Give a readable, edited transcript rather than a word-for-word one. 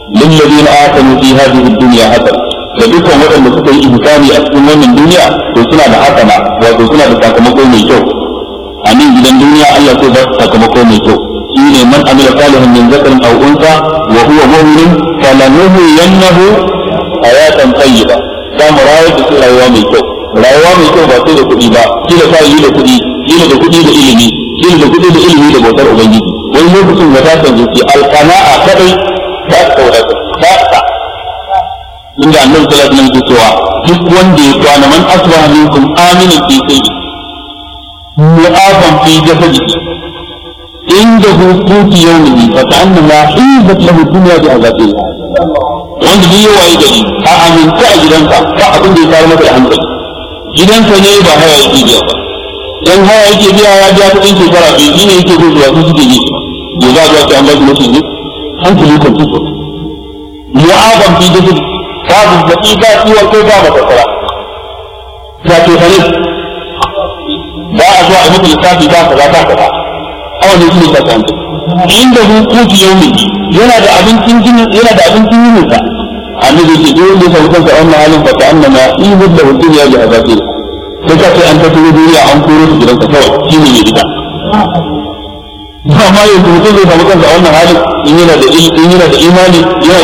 lilladheena ahsanu fi hadhihi ad-dunya hasana da dukkan waɗanda suka yi ihsani a cikin wannan duniya to suna da hasana wato suna da sakamako mai kyau a nan gidan duniya Allah zai ba su sakamako mai kyau shine man amila salihan min zakarin aw unsa wa huwa mu'min falanuhyiyannahu hayatan tayyiba za mu rayar da rayuwa mai kyau rayuwa mai kyau ba sai da kuɗi ba kila sa yi da kuɗi kila da kuɗi da ilimi kila da kuɗi da ilimi da bautar ubangiji wani lokacin da ta tantance alqana'a kadai ba ta wadata ba ta inda annabi sallallahu alaihi wasallam ke cewa duk wanda ya kwana man asbaha minkum aminan fi sayyi mu'afan fi jasadihi indahu quti yawmihi fa ta'annama hizat lahu dunya bi azabiha wanda duk ya waye gari a aminta a gidansa ba abin da ya fara masa da hankali gidansa ne ba haya yake biya ba dan haya yake biya ya biya kudin shekara biyu shine yake zuwa su suke yi ya za zuwa an ba su mutum ne hankali kan tuko mu'afan fi jasadihi babu zaɓi ba ciwon kai ba ba tattara ba ke hane ba a zuwa a mutu lissafi ba kaza ba kaza a wani shi ne ta kanta inda hukuki yau ne yana da abincin yinin sa annabi ce duk wanda ya samu kansa wannan halin fa annama ibad lahu dunya bi azabi sai ka ce an ta tuwo duniya an koro su gidansa kawai shine ne gida ba ma yau mutum zai samu kansa wannan halin in yana da imani yana